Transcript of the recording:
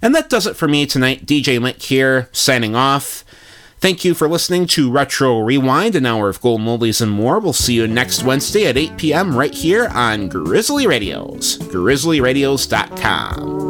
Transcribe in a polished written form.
And that does it for me tonight. DJ Mike here, signing off. Thank you for listening to Retro Rewind, an hour of golden oldies and more. We'll see you next Wednesday at 8 p.m. right here on Grizzly Radios, grizzlyradios.com.